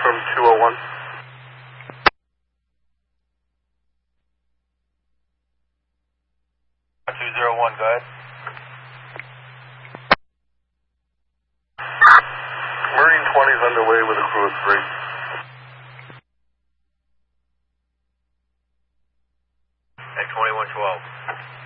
from 201. Go ahead. Marine 20 is underway with a crew of 3. At 2112.